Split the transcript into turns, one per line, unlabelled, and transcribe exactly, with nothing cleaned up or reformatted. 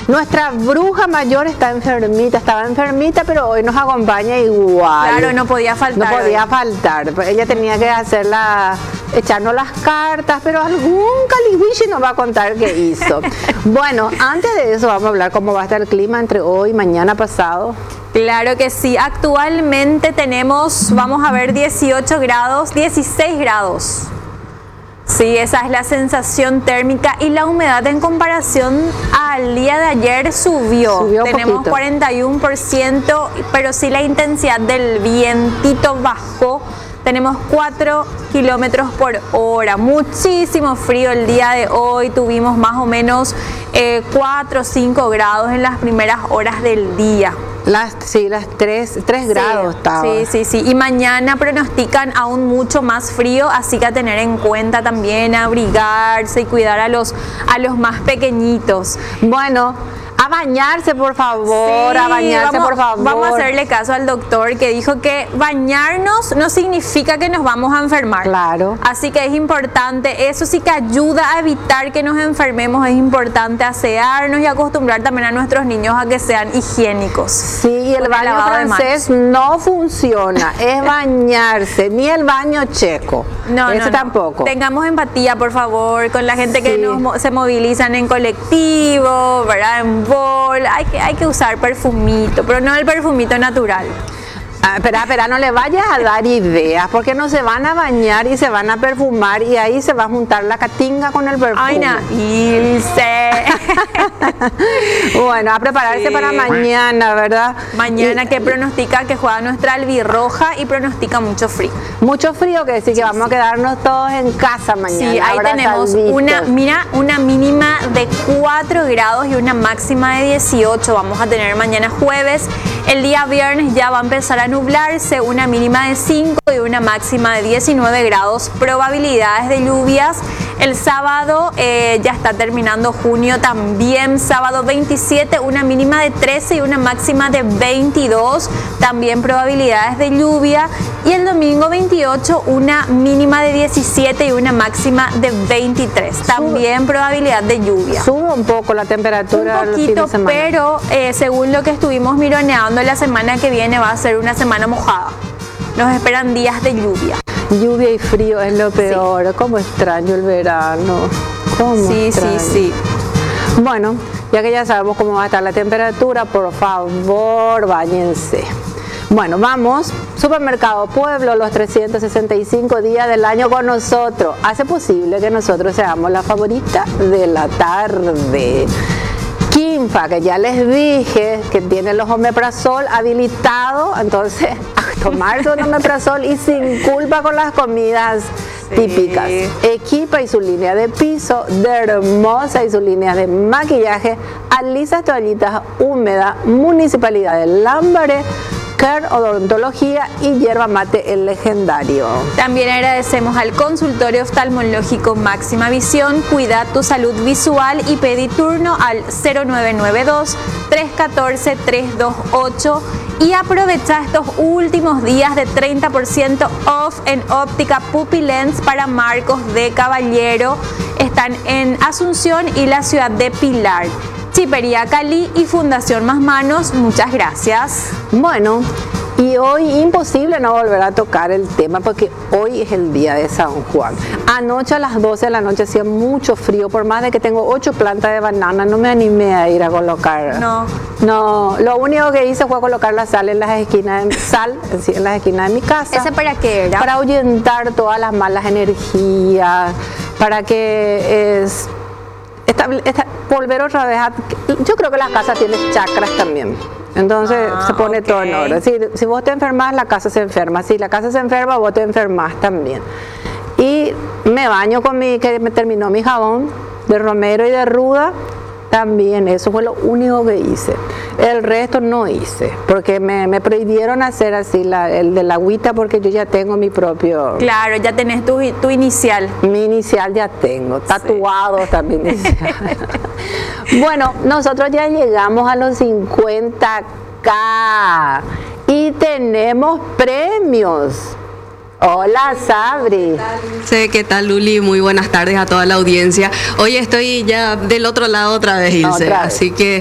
Nuestra bruja mayor está enfermita, estaba enfermita, pero hoy nos acompaña igual.
Claro, no podía faltar.
No podía faltar. Ella tenía que hacerla, echarnos las cartas, pero algún caliwichi nos va a contar qué hizo. Bueno, antes de eso vamos a hablar cómo va a estar el clima entre hoy y mañana pasado.
Claro que sí, actualmente tenemos, vamos a ver, dieciocho grados, dieciséis grados. Sí, esa es la sensación térmica y la humedad en comparación al día de ayer subió.
Subió
Tenemos
poquito.
cuarenta y uno por ciento, pero sí la intensidad del vientito bajó. Tenemos cuatro kilómetros por hora, muchísimo frío el día de hoy, tuvimos más o menos eh, cuatro o cinco grados en las primeras horas del día.
Las, sí, las tres grados estaba.
Sí, sí, sí. Y mañana pronostican aún mucho más frío, así que a tener en cuenta también abrigarse y cuidar a los, a los más pequeñitos.
Bueno, a bañarse por favor,
Sí,
a bañarse
vamos,
por favor.
Vamos a hacerle caso al doctor que dijo que bañarnos no significa que nos vamos a enfermar.
Claro.
Así que es importante, eso sí que ayuda a evitar que nos enfermemos, es importante asearnos y acostumbrar también a nuestros niños a que sean higiénicos.
Sí, y el
Con el
baño
lavado de
francés no funciona, es bañarse, ni el baño checo.
No,
Ese
no, no.
tampoco.
Tengamos empatía, por favor, con la gente que
Sí.
nos, mo- se movilizan en colectivo, ¿verdad? En bol. Hay que, hay que usar perfumito, pero no el perfumito natural.
Ah, espera, espera, no le vayas a dar ideas, porque no se van a bañar y se van a perfumar y ahí se va a juntar la catinga con el perfume.
Ay, na, Ilse.
Bueno, a prepararse
Sí.
para mañana, ¿verdad?
Mañana
Y-
que pronostica que juega nuestra albirroja y pronostica mucho frío.
Mucho frío, que decir que vamos a quedarnos todos en casa mañana.
Sí, ahí tenemos
abrazaditos.
una, mira, una mínima de cuatro grados y una máxima de dieciocho. Vamos a tener mañana jueves. El día viernes ya va a empezar a nublarse, una mínima de cinco y una máxima de diecinueve grados. Probabilidades de lluvias. El sábado eh, ya está terminando junio también. Sábado veintisiete, una mínima de trece y una máxima de veintidós. También probabilidades de lluvia. Y el domingo veintiocho, una mínima de diecisiete y una máxima de veintitrés. También probabilidad de lluvia.
Sube un poco la temperatura
Un
el fin
poquito,
de semana.
pero eh, según lo que estuvimos mironeando, la semana que viene va a ser una semana mojada. Nos esperan días de lluvia.
Lluvia y frío es lo peor. Cómo extraño el verano. Cómo
Sí,
extraño.
sí, sí.
Bueno, ya que ya sabemos cómo va a estar la temperatura, por favor, báñense. Bueno, vamos. Supermercado Pueblo, los trescientos sesenta y cinco días del año con nosotros. Hace posible que nosotros seamos la favorita de la tarde. Quinfa, que ya les dije que tiene los omeprazol habilitados, entonces a tomar su omeprazol y sin culpa con las comidas
Sí.
típicas. Equipa y su línea de piso, Dermosa y su línea de maquillaje, Alisa toallitas húmedas, Municipalidad de Lambaré, Care Odontología y Yerba Mate el Legendario.
También agradecemos al consultorio oftalmológico Máxima Visión. Cuida tu salud visual y pedí turno al cero nueve nueve dos, tres uno cuatro, tres dos ocho y aprovecha estos últimos días de treinta por ciento off en óptica Pupilens para Marcos de Caballero. Están en Asunción y la ciudad de Pilar. Chipería Cali y Fundación Más Manos, muchas gracias.
Bueno, y hoy imposible no volver a tocar el tema porque hoy es el día de San Juan. Anoche a las doce de la noche hacía mucho frío, por más de que tengo ocho plantas de banana, no me animé a ir a colocar.
No.
No, lo único que hice fue colocar la sal en las esquinas, de, sal en las esquinas de mi casa.
¿Ese para qué era?
Para ahuyentar todas las malas energías, para que es... Esta, esta, volver otra vez a, yo creo que las casas tienen chakras también, entonces
Ah,
se pone
ok.
todo en orden. Si, si vos te enfermas, la casa se enferma. Si la casa se enferma, vos te enfermas también. Y me baño con mi, que me terminó mi jabón de romero y de ruda. También, eso fue lo único que hice. El resto no hice, porque me, me prohibieron hacer así la, el de la agüita, porque yo ya tengo mi propio...
Claro, ya tenés tu, tu inicial.
Mi inicial ya tengo, tatuado está mi inicial. Bueno, nosotros ya llegamos a los cincuenta K y tenemos premios. Hola, Sabri.
Sí, ¿qué tal, Luli? Muy buenas tardes a toda la audiencia. Hoy estoy ya del otro lado otra vez, Ilse,
Otra vez.
así que